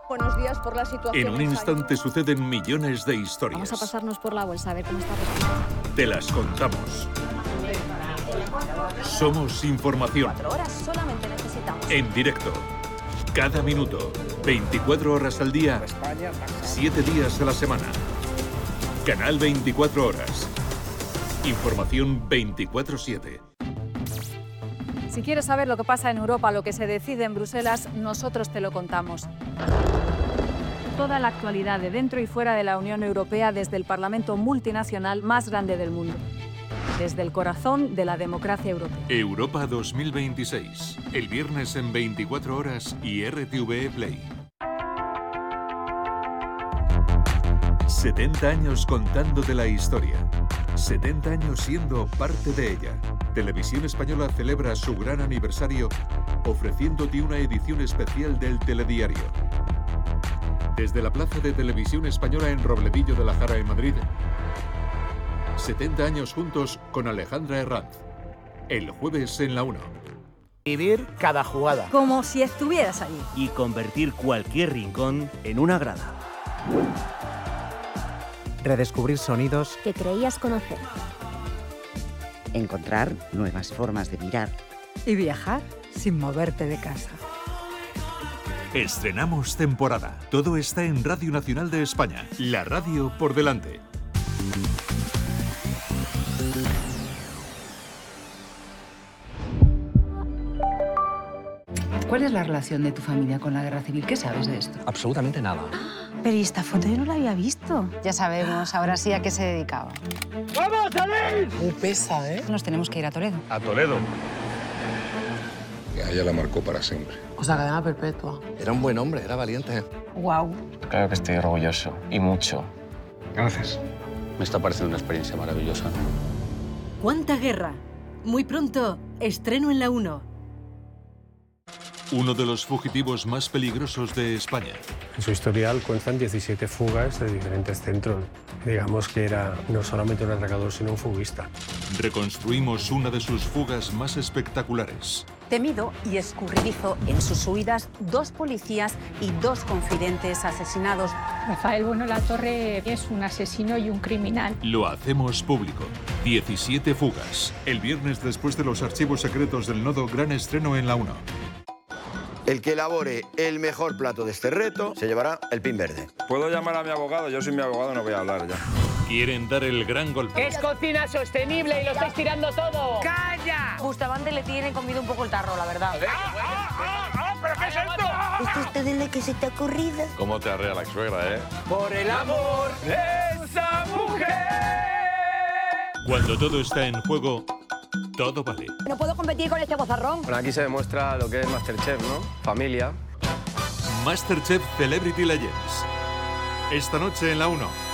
Buenos días por la situación. En un instante suceden millones de historias. Vamos a pasarnos por la bolsa a ver cómo está respirando. Te las contamos. Somos información. 4 horas solamente necesitamos. En directo. Cada minuto. 24 horas al día. 7 días a la semana. Canal 24 horas. Información 24/7. Si quieres saber lo que pasa en Europa, lo que se decide en Bruselas, nosotros te lo contamos. Toda la actualidad de dentro y fuera de la Unión Europea desde el Parlamento multinacional más grande del mundo. Desde el corazón de la democracia europea. Europa 2026. El viernes en 24 horas y RTVE Play. 70 años contándote la historia. 70 años siendo parte de ella. Televisión Española celebra su gran aniversario ofreciéndote una edición especial del telediario. Desde la Plaza de Televisión Española en Robledillo de la Jara en Madrid. 70 años juntos con Alejandra Herranz. El jueves en la 1. Vivir cada jugada. Como si estuvieras allí. Y convertir cualquier rincón en una grada. Redescubrir sonidos que creías conocer. Encontrar nuevas formas de mirar. Y viajar sin moverte de casa. Estrenamos temporada. Todo está en Radio Nacional de España. La radio por delante. ¿Cuál es la relación de tu familia con la guerra civil? ¿Qué sabes de esto? Absolutamente nada. Pero ¿y esta foto yo no la había visto? Ya sabemos, ahora sí a qué se dedicaba. ¡Vamos, salir! Muy pesa, ¿eh? Nos tenemos que ir a Toledo. A Toledo. A ella la marcó para siempre. O sea, cadena perpetua. Era un buen hombre, era valiente. Guau. Claro que estoy orgulloso, y mucho. Gracias. Me está pareciendo una experiencia maravillosa. ¿Cuánta guerra? Muy pronto, estreno en la 1. Uno de los fugitivos más peligrosos de España. En su historial cuentan 17 fugas de diferentes centros. Digamos que era no solamente un atracador, sino un fuguista. Reconstruimos una de sus fugas más espectaculares. Temido y escurridizo en sus huidas, 2 policías y 2 confidentes asesinados. Rafael Bueno Latorre es un asesino y un criminal. Lo hacemos público. 17 fugas. El viernes después de los archivos secretos del Nodo, gran estreno en la 1. El que elabore el mejor plato de este reto se llevará el pin verde. ¿Puedo llamar a mi abogado? Yo soy mi abogado, no voy a hablar ya. Quieren dar el gran golpe. Es cocina sostenible y lo estáis tirando todo. ¡Calla! Bustamante le tiene comido un poco el tarro, la verdad. ¿Pero qué es esto? ¿Esto de lo que se te ha ocurrido? ¿Cómo te arrea la suegra, eh? Por el amor de esa mujer. Cuando todo está en juego, todo vale. No puedo competir con este bozarrón. Bueno, aquí se demuestra lo que es Masterchef, ¿no? Familia. Masterchef Celebrity Legends. Esta noche en la 1.